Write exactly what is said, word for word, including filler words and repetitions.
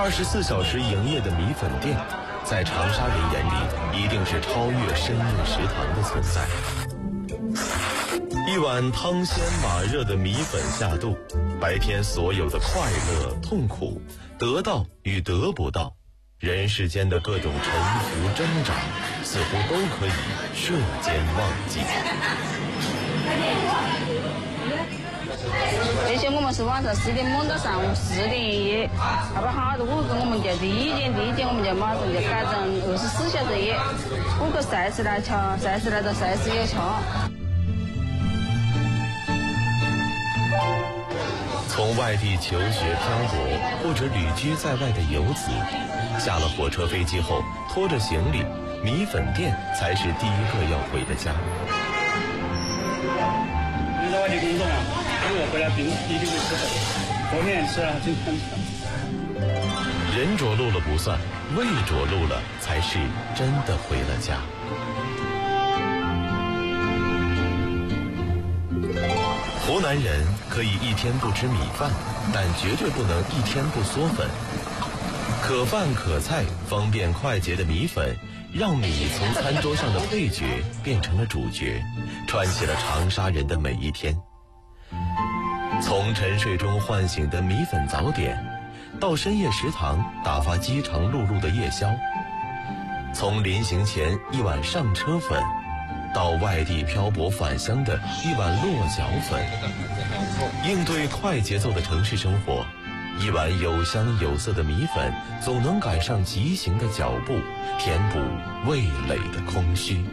二十四小时营业的米粉店，在长沙人眼里一定是超越深夜食堂的存在。一碗汤鲜马热的米粉下肚，白天所有的快乐、痛苦，得到与得不到，人世间的各种沉浮挣扎，似乎都可以瞬间忘记。 而且我们是晚上十点摸到上午四点营业，好不好的顾客我们就第一件第一件我们就马上就改成二十四小时营业，顾客啥时来吃，啥时来到啥时有吃。 从外地求学漂泊或者旅居在外的游子，下了火车飞机后，拖着行李，米粉店才是第一个要回的家。 你在外地工作嘛，如果回来必一定会吃粉，昨天吃了，今天吃。 人着陆了不算，胃着陆了才是真的回了家。湖南人可以一天不吃米饭，但绝对不能一天不嗦粉。可饭可菜、方便快捷的米粉，让米从餐桌上的配角变成了主角，串起了长沙人的每一天。从沉睡中唤醒的米粉早点，到深夜食堂打发饥肠辘辘的夜宵，从临行前一碗上车粉，到外地漂泊返乡的一碗落脚粉，应对快节奏的城市生活，一碗有香有色的米粉总能赶上急行的脚步，填补味蕾的空虚。